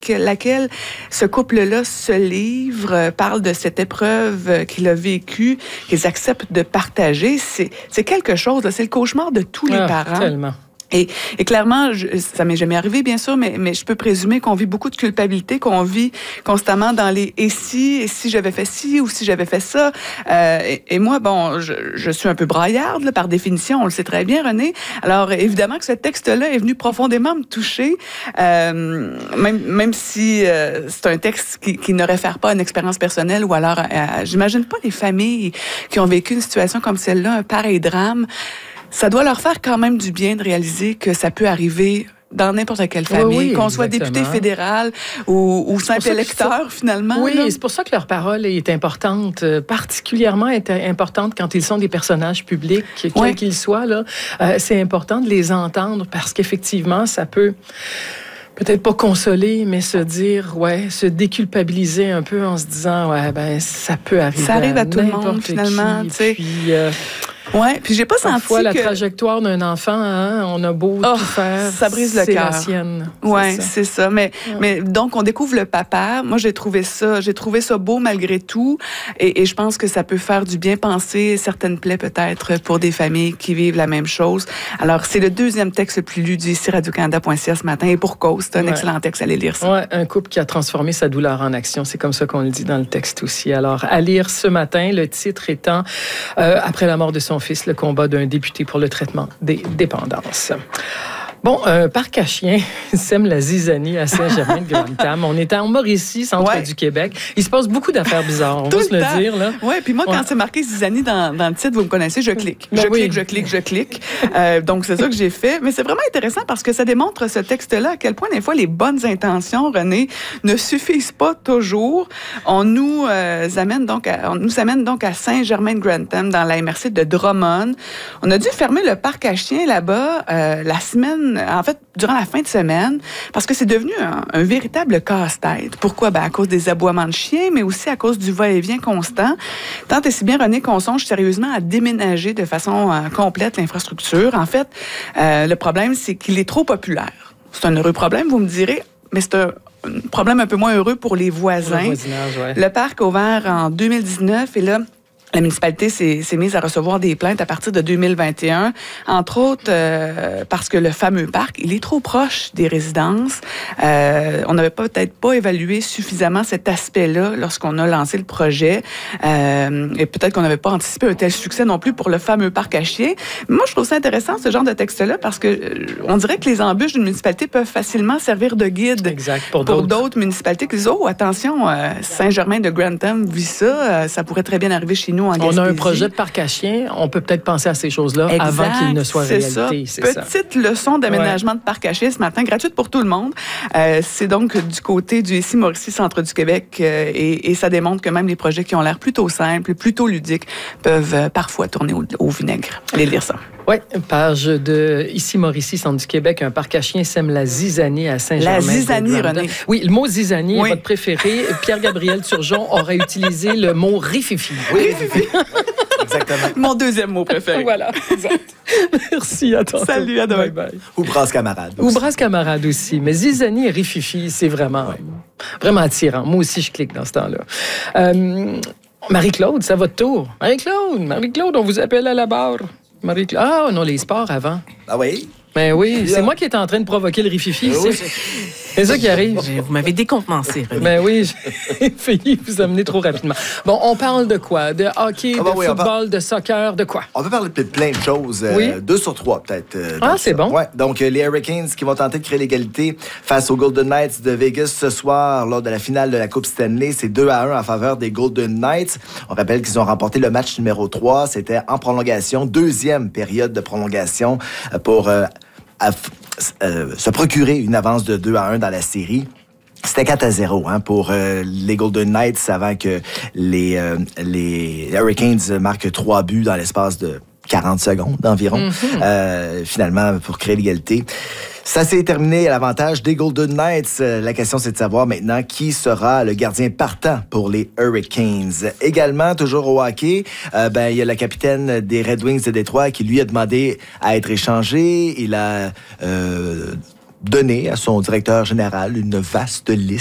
laquelle ce couple-là se livre, parle de cette épreuve qu'il a vécue, qu'ils acceptent de partager. C'est quelque chose, là, c'est le cauchemar de tous les parents. Tellement. Et clairement, ça m'est jamais arrivé, bien sûr, mais je peux présumer qu'on vit beaucoup de culpabilité, qu'on vit constamment dans les « et si j'avais fait ci ou si j'avais fait ça ». Et moi, bon, je suis un peu braillarde, là, par définition, on le sait très bien, René. Alors, évidemment que ce texte-là est venu profondément me toucher, même si c'est un texte qui ne réfère pas à une expérience personnelle ou alors, j'imagine pas les familles qui ont vécu une situation comme celle-là, un pareil drame. Ça doit leur faire quand même du bien de réaliser que ça peut arriver dans n'importe quelle famille, qu'on soit député fédéral ou simple électeur, finalement. Oui, c'est pour ça que leur parole est importante, particulièrement importante quand ils sont des personnages publics, quels qu'ils soient. Là. C'est important de les entendre parce qu'effectivement, ça peut... peut-être pas consoler, mais se dire, se déculpabiliser un peu en se disant, ça peut arriver. Ça arrive à tout le monde, finalement. Puis j'ai pas senti parfois, la trajectoire d'un enfant, on a beau tout faire, ça brise le cœur. C'est la sienne. C'est ça. Mais donc, on découvre le papa. Moi, j'ai trouvé ça beau malgré tout. Et je pense que ça peut faire du bien penser certaines plaies, peut-être, pour des familles qui vivent la même chose. Alors, c'est le deuxième texte le plus lu du ici Radio-Canada.ca ce matin. Et pour cause, c'est un excellent texte. Allez lire ça. Oui, un couple qui a transformé sa douleur en action. C'est comme ça qu'on le dit dans le texte aussi. Alors, à lire ce matin, le titre étant après la mort de son fils, le combat d'un député pour le traitement des dépendances. Bon, parc à chiens sème la zizanie à Saint-Germain-de-Grantham. On est en Mauricie, centre du Québec. Il se passe beaucoup d'affaires bizarres, on va se le dire. Oui, puis moi, quand c'est marqué zizanie dans le titre, vous me connaissez, je clique. Je clique. Donc, c'est ça que j'ai fait. Mais c'est vraiment intéressant parce que ça démontre, ce texte-là, à quel point, des fois, les bonnes intentions, René, ne suffisent pas toujours. On nous amène donc à Saint-Germain-de-Grantham, dans la MRC de Drummond. On a dû fermer le parc à chiens là-bas la semaine, en fait, durant la fin de semaine, parce que c'est devenu un véritable casse-tête. Pourquoi? À cause des aboiements de chiens, mais aussi à cause du va-et-vient constant. Tant et si bien, René, qu'on songe sérieusement à déménager de façon complète l'infrastructure. En fait, le problème, c'est qu'il est trop populaire. C'est un heureux problème, vous me direz, mais c'est un problème un peu moins heureux pour les voisins. Le voisinage, Le parc a ouvert en 2019 et là, la municipalité s'est mise à recevoir des plaintes à partir de 2021, entre autres parce que le fameux parc, il est trop proche des résidences. On n'avait peut-être pas évalué suffisamment cet aspect-là lorsqu'on a lancé le projet. Et peut-être qu'on n'avait pas anticipé un tel succès non plus pour le fameux parc à chiens. Moi, je trouve ça intéressant, ce genre de texte-là, parce que on dirait que les embûches d'une municipalité peuvent facilement servir de guide pour d'autres municipalités qui disent « Oh, attention, Saint-Germain-de-Grantham vit ça, ça pourrait très bien arriver chez nous. » On a un projet de parc à chiens, on peut peut-être penser à ces choses-là avant qu'il ne soit réalité. Petite leçon d'aménagement de parc à chiens ce matin, gratuite pour tout le monde. C'est donc du côté du ici Mauricie, centre du Québec, et ça démontre que même les projets qui ont l'air plutôt simples, plutôt ludiques, peuvent parfois tourner au vinaigre. Allez lire ça. Oui, page de ici Mauricie, centre du Québec, un parc à chiens sème la zizanie à Saint-Germain. La zizanie, René. Oui, le mot zizanie est votre préféré. Pierre-Gabriel Turgeon aurait utilisé le mot rififi. Oui, rififi. Exactement. Mon deuxième mot préféré. Voilà, exact. Merci, à tantôt. Salut, à demain. Bye bye. Ou brasse camarade. Ou brasse camarade aussi. Mais zizanie et rififi, c'est vraiment attirant. Moi aussi, je clique dans ce temps-là. Marie-Claude, c'est à votre tour. Marie-Claude, on vous appelle à la barre. Marie-Claude. Ah, non, les sports avant. Ah oui? Ben oui, c'est moi qui étais en train de provoquer le rififi. C'est ça qui arrive. Vous m'avez décompensé. Ben oui, j'ai failli vous amener trop rapidement. Bon, on parle de quoi? De hockey, de football, de soccer, de quoi? On peut parler de plein de choses. 2 sur 3, peut-être. C'est bon. Ouais. Donc, les Hurricanes qui vont tenter de créer l'égalité face aux Golden Knights de Vegas ce soir lors de la finale de la Coupe Stanley. C'est 2-1 en faveur des Golden Knights. On rappelle qu'ils ont remporté le match numéro 3. C'était en prolongation, deuxième période de prolongation pour se procurer une avance de 2-1 dans la série. C'était 4-0 pour les Golden Knights avant que les Hurricanes marquent 3 buts dans l'espace de 40 secondes environ, finalement, pour créer l'égalité. Ça s'est terminé à l'avantage des Golden Knights. La question, c'est de savoir maintenant qui sera le gardien partant pour les Hurricanes. Également, toujours au hockey, il y a la capitaine des Red Wings de Détroit qui, lui, a demandé à être échangé. Il a donné à son directeur général une vaste liste